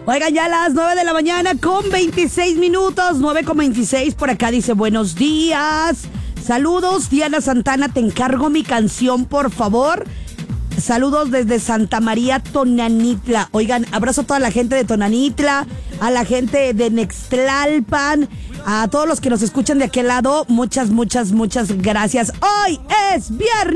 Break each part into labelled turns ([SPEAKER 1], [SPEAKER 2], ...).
[SPEAKER 1] Oigan, ya a las 9 de la mañana con 26 minutos, 9:26 por acá dice buenos días. Saludos, Diana Santana, te encargo mi canción, por favor. Saludos desde Santa María, Tonanitla. Oigan, abrazo a toda la gente de Tonanitla, a la gente de Nextlalpan, a todos los que nos escuchan de aquel lado. Muchas gracias. Hoy es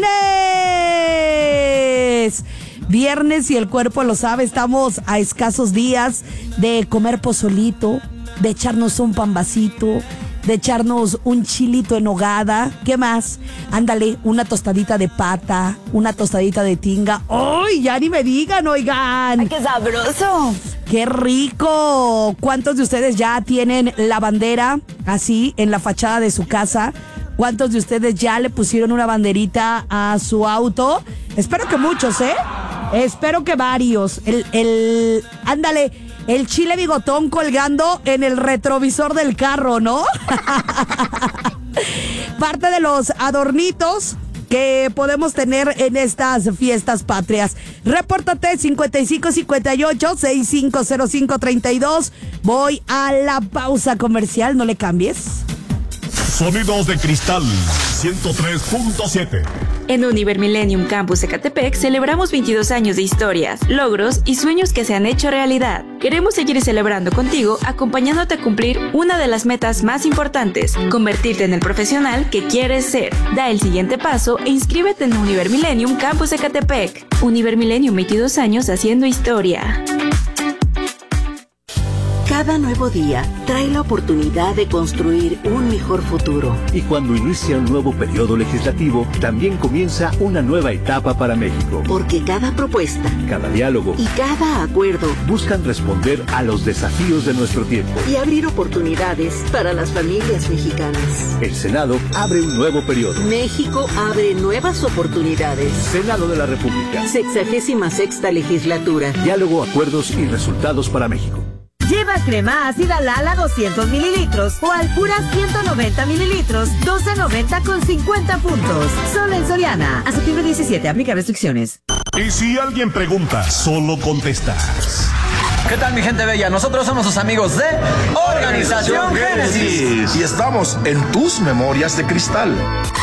[SPEAKER 1] viernes. Viernes y el cuerpo lo sabe, estamos a escasos días de comer pozolito, de echarnos un pambacito, de echarnos un chilito en nogada. ¿Qué más? Ándale, una tostadita de pata, una tostadita de tinga. ¡Ay, ya ni me digan, oigan!
[SPEAKER 2] ¡Ay, qué sabroso!
[SPEAKER 1] ¡Qué rico! ¿Cuántos de ustedes ya tienen la bandera así en la fachada de su casa? ¿Cuántos de ustedes ya le pusieron una banderita a su auto? Espero que muchos, ¿eh? Espero que varios. Ándale, el chile bigotón colgando en el retrovisor del carro, ¿no? Parte de los adornitos que podemos tener en estas fiestas patrias. Repórtate 5558-650532. Voy a la pausa comercial, no le cambies.
[SPEAKER 3] Sonidos de Cristal 103.7.
[SPEAKER 4] En Univer Millennium Campus Ecatepec celebramos 22 años de historias, logros y sueños que se han hecho realidad. Queremos seguir celebrando contigo, acompañándote a cumplir una de las metas más importantes, convertirte en el profesional que quieres ser. Da el siguiente paso e inscríbete en Univer Millennium Campus Ecatepec. Univer Millennium, 22 años haciendo historia.
[SPEAKER 5] Cada nuevo día trae la oportunidad de construir un mejor futuro.
[SPEAKER 6] Y cuando inicia un nuevo periodo legislativo, también comienza una nueva etapa para México.
[SPEAKER 5] Porque cada propuesta,
[SPEAKER 6] cada diálogo
[SPEAKER 5] y cada acuerdo
[SPEAKER 6] buscan responder a los desafíos de nuestro tiempo
[SPEAKER 5] y abrir oportunidades para las familias mexicanas.
[SPEAKER 6] El Senado abre un nuevo periodo.
[SPEAKER 5] México abre nuevas oportunidades.
[SPEAKER 6] Senado de la República.
[SPEAKER 5] 66ª legislatura.
[SPEAKER 6] Diálogo, acuerdos y resultados para México.
[SPEAKER 7] Lleva crema ácida Lala 200 mililitros o Alpura 190 mililitros, 12.90 con 50 puntos. Solo en Soriana. A septiembre 17, aplica restricciones.
[SPEAKER 3] Y si alguien pregunta, solo contestas.
[SPEAKER 8] ¿Qué tal, mi gente bella? Nosotros somos sus amigos de Organización Génesis.
[SPEAKER 9] Y estamos en tus memorias de cristal.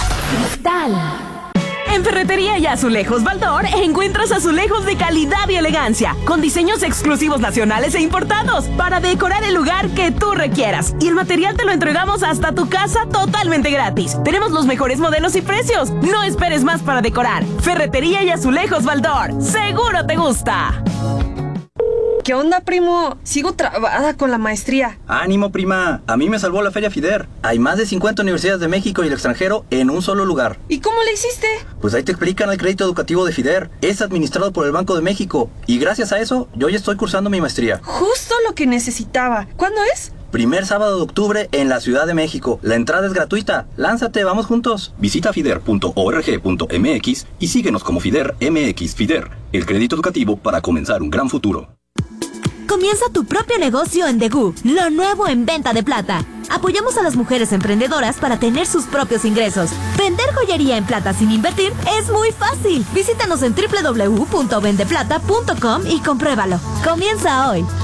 [SPEAKER 10] Cristal. En Ferretería y Azulejos Baldor encuentras azulejos de calidad y elegancia, con diseños exclusivos nacionales e importados, para decorar el lugar que tú requieras. Y el material te lo entregamos hasta tu casa totalmente gratis. Tenemos los mejores modelos y precios. No esperes más para decorar. Ferretería y Azulejos Baldor. ¡Seguro te gusta!
[SPEAKER 11] ¿Qué onda, primo? Sigo trabada con la maestría.
[SPEAKER 8] ¡Ánimo, prima! A mí me salvó la Feria FIDER. Hay más de 50 universidades de México y el extranjero en un solo lugar.
[SPEAKER 11] ¿Y cómo le hiciste?
[SPEAKER 8] Pues ahí te explican el crédito educativo de FIDER. Es administrado por el Banco de México. Y gracias a eso, yo ya estoy cursando mi maestría.
[SPEAKER 11] Justo lo que necesitaba. ¿Cuándo es?
[SPEAKER 8] Primer sábado de octubre en la Ciudad de México. La entrada es gratuita. Lánzate, vamos juntos. Visita fider.org.mx y síguenos como FIDER MX. FIDER, el crédito educativo para comenzar un gran futuro.
[SPEAKER 12] Comienza tu propio negocio en Degú, lo nuevo en venta de plata. Apoyamos a las mujeres emprendedoras para tener sus propios ingresos. Vender joyería en plata sin invertir es muy fácil. Visítanos en www.vendeplata.com y compruébalo. Comienza hoy.